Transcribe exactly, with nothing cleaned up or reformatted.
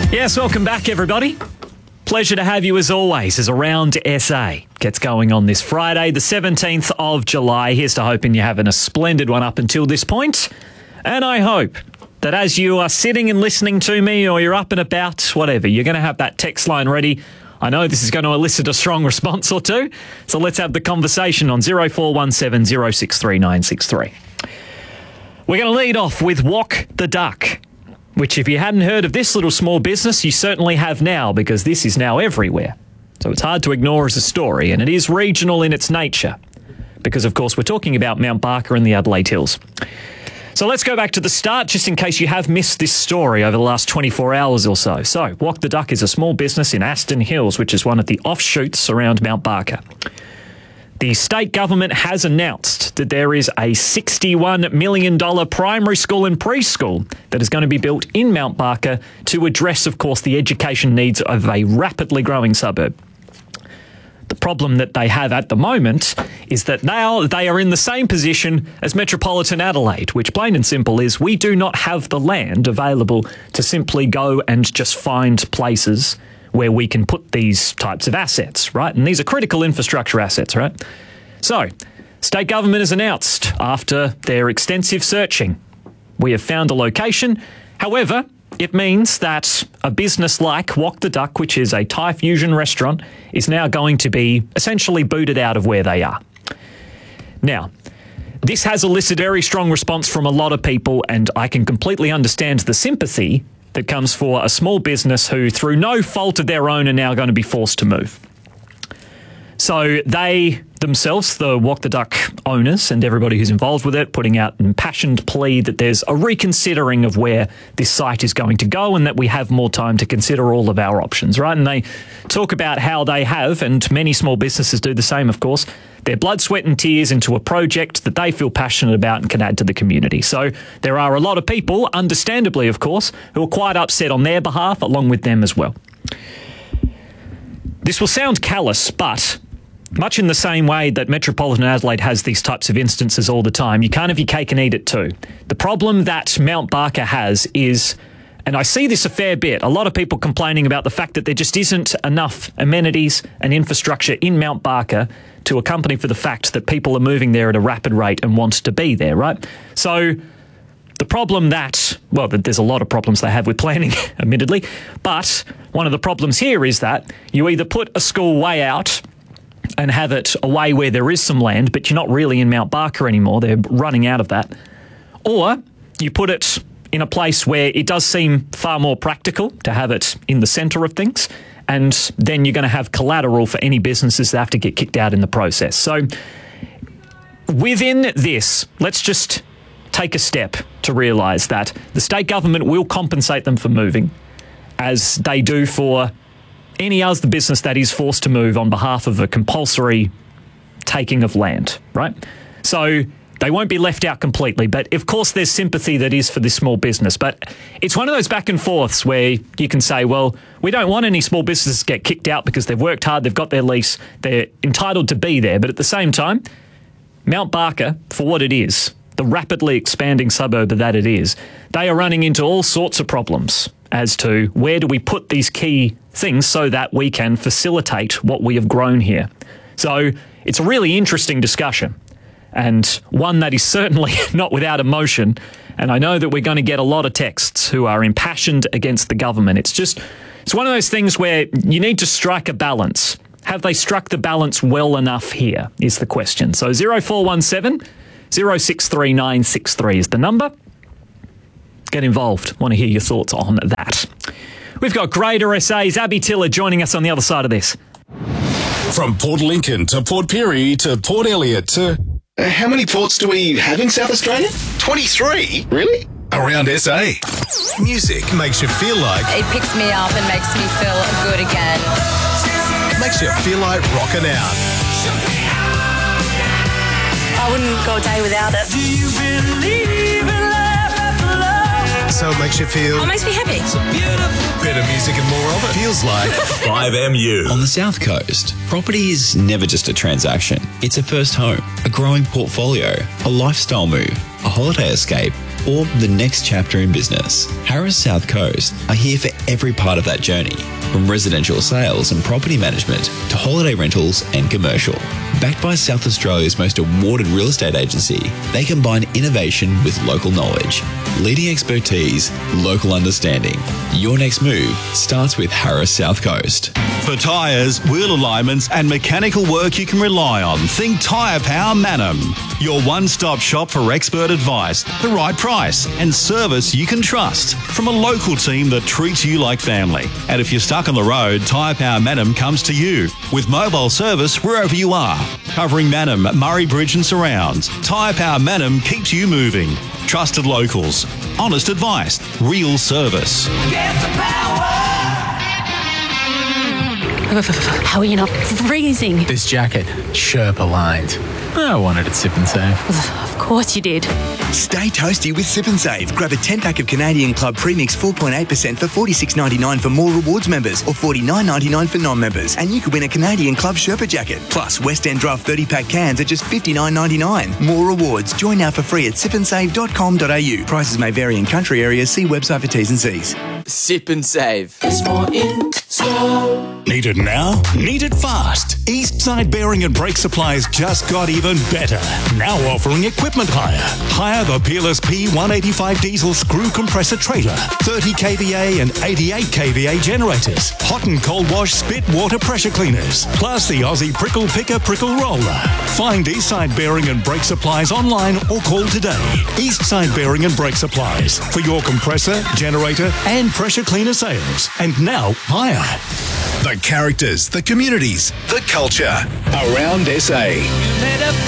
Yes, welcome back, everybody. Pleasure to have you as always as Around S A gets going on this Friday, the seventeenth of July. Here's to hoping you're having a splendid one up until this point. And I hope that as you are sitting and listening to me, or you're up and about, whatever, you're going to have that text line ready. I know this is going to elicit a strong response or two, so let's have the conversation on zero four one seven zero six three nine six three. We're going to lead off with Walk the Duck, which if you hadn't heard of this little small business, you certainly have now, because this is now everywhere. So it's hard to ignore as a story, and it is regional in its nature, because of course we're talking about Mount Barker and the Adelaide Hills. So let's go back to the start, just in case you have missed this story over the last twenty-four hours or so. So Walk the Duck is a small business in Aston Hills, which is one of the offshoots around Mount Barker. The state government has announced that there is a sixty-one million dollars primary school and preschool that is going to be built in Mount Barker to address, of course, the education needs of a rapidly growing suburb. The problem that they have at the moment is that now they are in the same position as Metropolitan Adelaide, which plain and simple is we do not have the land available to simply go and just find places where we can put these types of assets, right? And these are critical infrastructure assets, right? So, state government has announced after their extensive searching, we have found a location. However, it means that a business like Walk the Duck, which is a Thai fusion restaurant, is now going to be essentially booted out of where they are. Now, this has elicited a very strong response from a lot of people, and I can completely understand the sympathy that comes for a small business who, through no fault of their own, are now going to be forced to move. So they themselves, the Walk the Duck owners and everybody who's involved with it, putting out an impassioned plea that there's a reconsidering of where this site is going to go and that we have more time to consider all of our options, right? And they talk about how they have, and many small businesses do the same, of course, their blood, sweat and tears into a project that they feel passionate about and can add to the community. So there are a lot of people, understandably, of course, who are quite upset on their behalf, along with them as well. This will sound callous, but much in the same way that Metropolitan Adelaide has these types of instances all the time, you can't have your cake and eat it too. The problem that Mount Barker has is, and I see this a fair bit, a lot of people complaining about the fact that there just isn't enough amenities and infrastructure in Mount Barker to accompany for the fact that people are moving there at a rapid rate and want to be there, right? So the problem that, well, there's a lot of problems they have with planning, admittedly, but one of the problems here is that you either put a school way out and have it away where there is some land, but you're not really in Mount Barker anymore, they're running out of that, or you put it in a place where it does seem far more practical to have it in the centre of things, and then you're going to have collateral for any businesses that have to get kicked out in the process. So within this, let's just take a step to realise that the state government will compensate them for moving, as they do for any other business that is forced to move on behalf of a compulsory taking of land, right? So they won't be left out completely, but of course there's sympathy that is for this small business. But it's one of those back and forths where you can say, well, we don't want any small businesses to get kicked out because they've worked hard, they've got their lease, they're entitled to be there. But at the same time, Mount Barker, for what it is, the rapidly expanding suburb that it is, they are running into all sorts of problems as to where do we put these key things so that we can facilitate what we have grown here. So it's a really interesting discussion, and one that is certainly not without emotion. And I know that we're going to get a lot of texts who are impassioned against the government. It's just, it's one of those things where you need to strike a balance. Have they struck the balance well enough here is the question. So zero four one seven zero six three nine six three is the number. Get involved. Want to hear your thoughts on that. We've got Greater S A's Abby Tiller joining us on the other side of this. From Port Lincoln to Port Pirie to Port Elliot to... Uh, how many ports do we have in South Australia? twenty-three? Really? Around S A. Music makes you feel like... It picks me up and makes me feel good again. Makes you feel like rocking out. I wouldn't go a day without it. Do you believe in life after love? so it makes you feel... What makes me happy? Better music and more of it. Feels like five M U. On the South Coast, property is never just a transaction. It's a first home, a growing portfolio, a lifestyle move, a holiday escape, or the next chapter in business. Harris South Coast are here for every part of that journey, from residential sales and property management to holiday rentals and commercial. Backed by South Australia's most awarded real estate agency, they combine innovation with local knowledge, leading expertise, local understanding. Your next move starts with Harris South Coast. For tyres, wheel alignments and mechanical work you can rely on, think Tyre Power Manham. Your one-stop shop for expert advice, the right price and service you can trust from a local team that treats you like family. And if you're stuck on the road, Tyre Power Manham comes to you with mobile service wherever you are. Covering Manham, Murray Bridge and surrounds, Tyre Power Manham keeps you moving. Trusted locals, honest advice, real service. Get the power! How are you not freezing? This jacket, Sherpa lined. I wanted it Sip and Save. Of course you did. Stay toasty with Sip and Save. Grab a ten-pack of Canadian Club Premix four point eight percent for forty-six ninety-nine for More Rewards members or forty-nine ninety-nine for non-members. And you could win a Canadian Club Sherpa jacket. Plus, West End Draft thirty-pack cans at just fifty-nine ninety-nine. More rewards. Join now for free at sip and save dot com dot a u. Prices may vary in country areas. See website for T's and C's. Sip and Save. It's more in store. Need it now? Need it fast. Eastside Bearing and Brake Supplies just got even better. Now offering equipment hire. Hire the Peerless P one eighty-five diesel screw compressor trailer, thirty k V A and eighty-eight k V A generators, hot and cold wash spit water pressure cleaners, plus the Aussie Prickle Picker Prickle Roller. Find Eastside Bearing and Brake Supplies online or call today. Eastside Bearing and Brake Supplies for your compressor, generator and pressure cleaner sales. And now hire. The characters, the communities, the culture around S A.